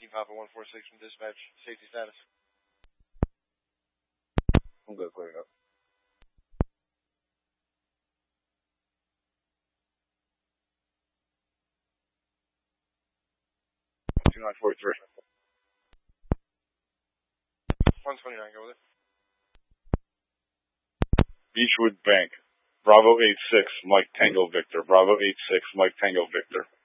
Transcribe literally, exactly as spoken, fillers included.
nineteen Papa one four six from dispatch. Safety status. I'm good, clear it up. two nine four three. one twenty-nine, go with it. Beechwood Bank. Bravo eight six, Mike Tango Victor. Bravo eight six, Mike Tango Victor.